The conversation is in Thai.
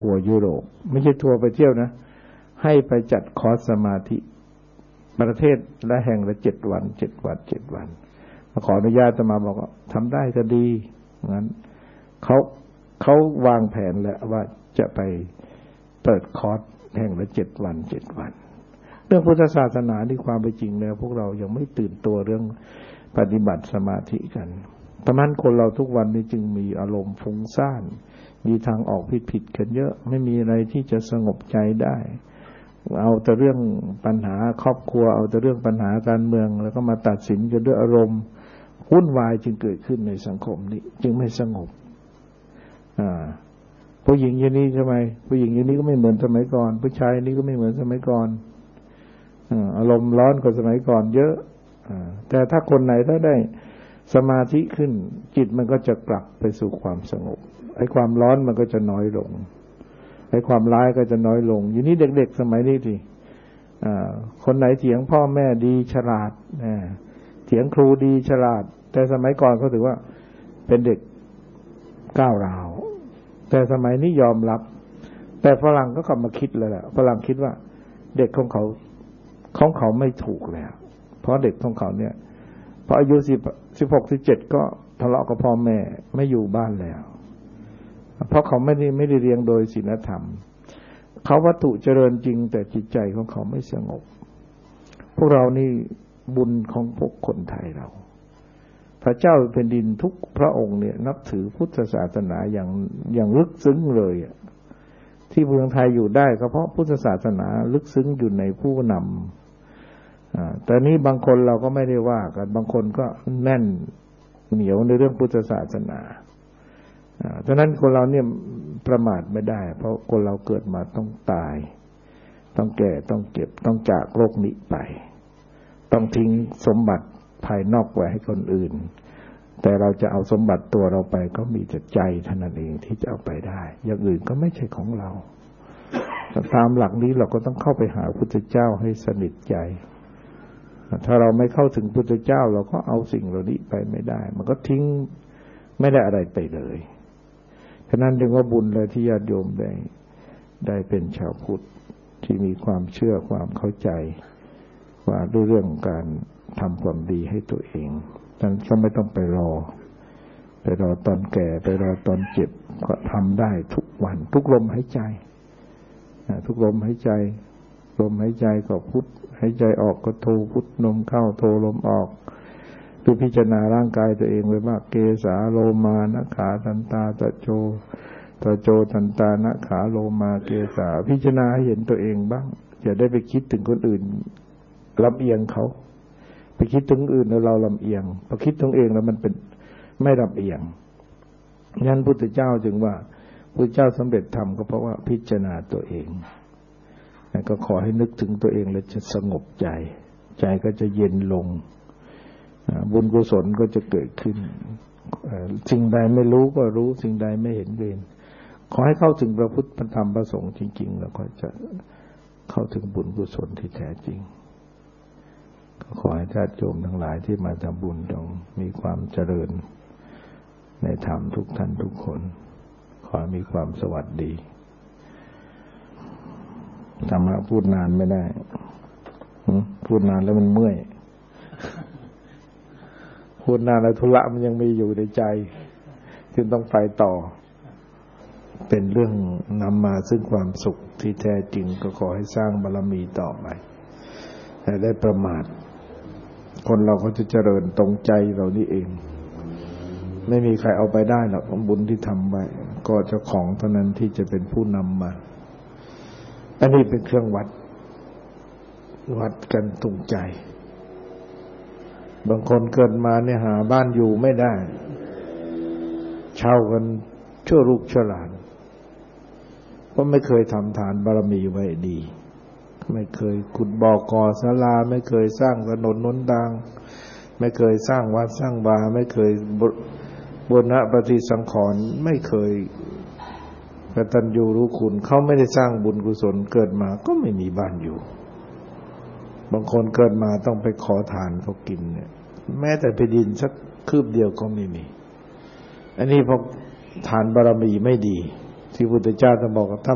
ทัวร์ยุโรปไม่ใช่ทัวร์ไปเที่ยวนะให้ไปจัดคอร์สสมาธิประเทศละแห่งละ7 วัน7 วันขออนุญาตมาบอกว่าทำได้ก็ดีงั้นเขาวางแผนแล้วว่าจะไปเปิดคอร์สแห่งละ7 วันเรื่องพุทธศาสนาที่ความเป็นจริงแล้วพวกเรายังไม่ตื่นตัวเรื่องปฏิบัติสมาธิกันเพราะนั้นคนเราทุกวันนี้จึงมีอารมณ์ฟุ้งซ่านมีทางออกผิดกันเยอะไม่มีอะไรที่จะสงบใจได้เอาแต่เรื่องปัญหาครอบครัวเอาแต่เรื่องปัญหาการเมืองแล้วก็มาตัดสินกันด้วยอารมณ์วุ่นวายจึงเกิดขึ้นในสังคมนี้จึงไม่สงบผู้หญิงอย่างนี้ทำไมผู้หญิงอย่างนี้ก็ไม่เหมือนสมัยก่อนผู้ชายนี้ก็ไม่เหมือนสมัยก่อนอารมณ์ร้อนกว่าสมัยก่อนเยอะแต่ถ้าคนไหนถ้าได้สมาธิขึ้นจิตมันก็จะกลับไปสู่ความสงบไอ้ความร้อนมันก็จะน้อยลงไอ้ความร้ายก็จะน้อยลงอย่างนี้เด็กๆสมัยนี้ทีคนไหนเถียงพ่อแม่ดีฉลาดเถียงครูดีฉลาดแต่สมัยก่อนเขาถือว่าเป็นเด็กก้าวร้าวแต่สมัยนี้ยอมรับแต่ฝรั่งก็กลับมาคิดเลยแหละฝรั่งคิดว่าเด็กของเขาไม่ถูกแล้วเพราะเด็กของเขาเนี่ยพออายุ16 17ก็ทะเลาะกับพ่อแม่ไม่อยู่บ้านแล้วเพราะเขาไม่ได้เลี้ยงโดยศีลธรรมเขาวัตถุเจริญจริงแต่จิตใจของเขาไม่สงบพวกเรานี่บุญของพวกคนไทยเราพระเจ้าแผ่นดินทุกพระองค์เนี่ยนับถือพุทธศาสนาอย่างลึกซึ้งเลยที่เมืองไทยอยู่ได้ก็เพราะพุทธศาสนาลึกซึ้งอยู่ในผู้นำแต่นี้บางคนเราก็ไม่ได้ว่ากันบางคนก็แน่นเหนียวในเรื่องพุทธศาสนาฉะนั้นคนเราเนี่ยประมาทไม่ได้เพราะคนเราเกิดมาต้องตายต้องแก่ต้องเจ็บต้องจากโลกนี้ไปต้องทิ้งสมบัติภายนอกไว้ให้คนอื่นแต่เราจะเอาสมบัติตัวเราไปก็มีแต่ใจเท่านั้นเองที่จะเอาไปได้อย่างอื่นก็ไม่ใช่ของเราตามหลักนี้เราก็ต้องเข้าไปหาพุทธเจ้าให้สนิทใจถ้าเราไม่เข้าถึงพุทธเจ้าเราก็เอาสิ่งเหล่านี้ไปไม่ได้มันก็ทิ้งไม่ได้อะไรไปเลยฉะนั้นจึงว่าบุญเลยที่ญาติโยมได้เป็นชาวพุทธที่มีความเชื่อความเข้าใจว่าด้วยเรื่องการทำความดีให้ตัวเองนั้นก็ไม่ต้องไปรอตอนแก่ไปรอตอนเจ็บก็ทำได้ทุกวันทุกลมหายใจทุกลมหายใจลมหายใจก็พุทหายใจออกก็โทพุทลมเข้าโทลมออกดูพิจารณาร่างกายตัวเองไว้ว่าเกสาโลมานะขาทันตาตะโจทันตานะขาโลมาเกสาพิจารณาให้เห็นตัวเองบ้างอย่าได้ไปคิดถึงคนอื่นลำเอียงเขาไปคิดถึงอื่นแล้วเราลำเอียงพอคิดถึงเองแล้วมันเป็นไม่ลำเอียงงั้นพุทธเจ้าจึงว่าพุทธเจ้าสำเร็จธรรมก็เพราะว่าพิจารณาตัวเองก็ขอให้นึกถึงตัวเองแล้วจะสงบใจก็จะเย็นลงบุญกุศลก็จะเกิดขึ้นสิ่งใดไม่รู้ก็รู้สิ่งใดไม่เห็นเวรขอให้เข้าถึงพระพุทธพระธรรมพระสงฆ์จริงๆแล้วก็จะเข้าถึงบุญกุศลที่แท้จริงก็ขอให้ญาติโยมทั้งหลายที่มาทำบุญจงมีความเจริญในธรรมทุกท่านทุกคนขอมีความสวัสดีธรรมะพูดนานไม่ได้พูดนานแล้วมันเมื่อยพูดนานแล้วธุระมันยังมีอยู่ในใจจึงต้องไปต่อเป็นเรื่องนำมาซึ่งความสุขที่แท้จริงก็ขอให้สร้างบารมีต่อไปแต่ได้ประมาทคนเราเขาจะเจริญตรงใจเรานี่เองไม่มีใครเอาไปได้หรอกบุญที่ทำไว้ก็เจ้าของเท่านั้นที่จะเป็นผู้นำมาอันนี้เป็นเครื่องวัดกันตรงใจบางคนเกิดมาเนี่ยหาบ้านอยู่ไม่ได้เช่ากันชั่วลูกชั่วหลานเพราะไม่เคยทำทานบารมีไว้ดีไม่เคยขุดบ่อก่อศาลาไม่เคยสร้างถนนหนทางไม่เคยสร้างวัดสร้างวาไม่เคยบูรณะปฏิสังขรณ์ไม่เคยกตัญญูรู้คุณเขาไม่ได้สร้างบุญกุศลเกิดมาก็ไม่มีบ้านอยู่บางคนเกิดมาต้องไปขอทานเขากินเนี่ยแม้แต่ไปดินสักคืบเดียวก็ไม่มีอันนี้เพราะทานบารมีไม่ดีที่พุทธเจ้าท่านบอกว่า